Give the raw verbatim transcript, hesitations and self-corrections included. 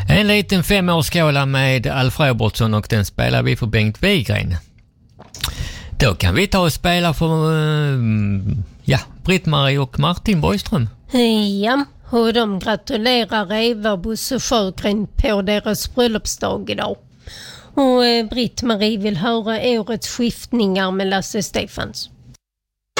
En liten femårsskåla med Alf Robertsson och den spelar vi för Bengt Wigren. Då kan vi ta och spela för uh, ja, Britt-Marie och Martin Borgström. Ja, och de gratulerar Eva Bosse Sjögren på deras bröllopsdag idag. Och eh, Britt-Marie vill höra årets skiftningar med Lasse Stefans.